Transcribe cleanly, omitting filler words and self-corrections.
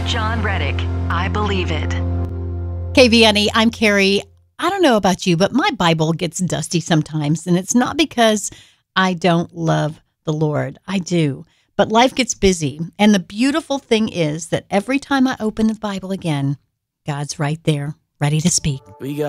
John Reddick, I Believe It. KVNE, I'm Carrie. I don't know about you, but my Bible gets dusty sometimes, and it's not because I don't love the Lord. I do. But life gets busy, and the beautiful thing is that every time I open the Bible again, God's right there, ready to speak.